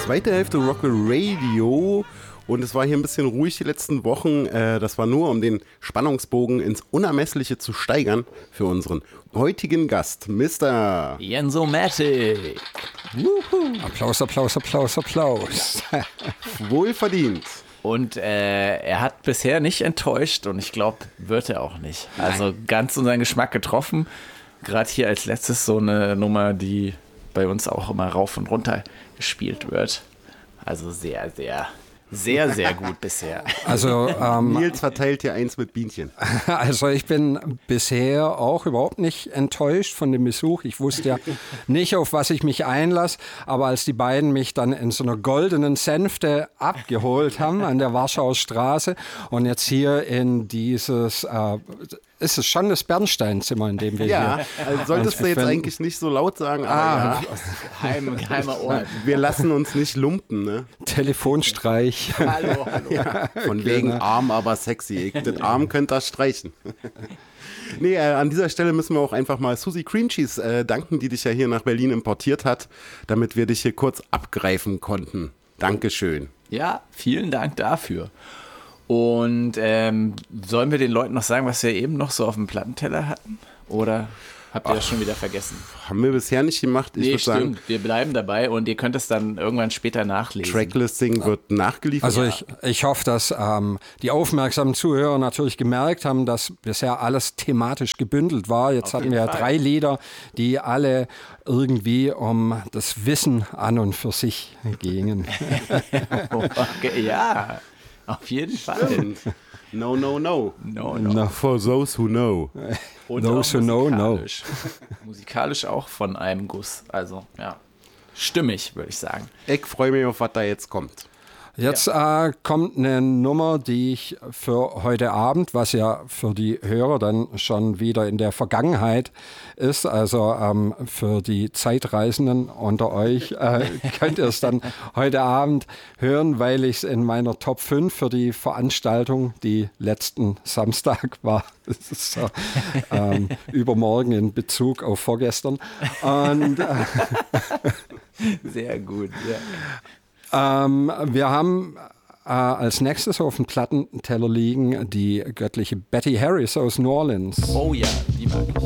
zweite Hälfte Rock'n'Roll Radio und es war hier ein bisschen ruhig die letzten Wochen. Das war nur, um den Spannungsbogen ins Unermessliche zu steigern für unseren heutigen Gast, Mr. Jensomatic. Applaus, Applaus, Applaus, Applaus. Wohlverdient. Und er hat bisher nicht enttäuscht und ich glaube, wird er auch nicht. Also ganz unseren Geschmack getroffen. Gerade hier als letztes so eine Nummer, die bei uns auch immer rauf und runter gespielt wird. Also sehr, sehr, sehr, sehr gut bisher. Also Nils verteilt hier eins mit Bienchen. Also ich bin bisher auch überhaupt nicht enttäuscht von dem Besuch. Ich wusste ja nicht, auf was ich mich einlasse. Aber als die beiden mich dann in so einer goldenen Sänfte abgeholt haben an der Warschauer Straße und jetzt hier in dieses... ist es schon das Bernsteinzimmer, in dem wir Ja, hier... also solltest du jetzt eigentlich nicht so laut sagen, aber Geheimer Ort. wir lassen uns nicht lumpen, ne? Telefonstreich. Hallo. Ja, von wegen arm, aber sexy. Das Arm könnt ihr streichen. Nee, an dieser Stelle müssen wir auch einfach mal Susie Cream Cheese danken, die dich ja hier nach Berlin importiert hat, damit wir dich hier kurz abgreifen konnten. Dankeschön. Ja, vielen Dank dafür. Und sollen wir den Leuten noch sagen, was wir eben noch so auf dem Plattenteller hatten? Oder habt ihr das schon wieder vergessen? Haben wir bisher nicht gemacht. Ich würde sagen, wir bleiben dabei und ihr könnt es dann irgendwann später nachlesen. Tracklisting wird nachgeliefert. Also ich hoffe, dass die aufmerksamen Zuhörer natürlich gemerkt haben, dass bisher alles thematisch gebündelt war. Jetzt hatten wir 3 Lieder, die alle irgendwie um das Wissen an und für sich gingen. Okay, ja, auf jeden Fall. No, no, no. No, no. For those who know. Und Those auch who know, know. musikalisch. Musikalisch auch von einem Guss. Also, ja, stimmig, würde ich sagen. Ich freue mich auf, was da jetzt kommt. Jetzt kommt eine Nummer, die ich für heute Abend, was ja für die Hörer dann schon wieder in der Vergangenheit ist, also für die Zeitreisenden unter euch, könnt ihr es dann heute Abend hören, weil ich es in meiner Top 5 für die Veranstaltung, die letzten Samstag war, das ist so, übermorgen in Bezug auf vorgestern. Und Sehr gut, ja. wir haben als nächstes auf dem Plattenteller liegen die göttliche Betty Harris aus New Orleans. Oh ja, die mag ich.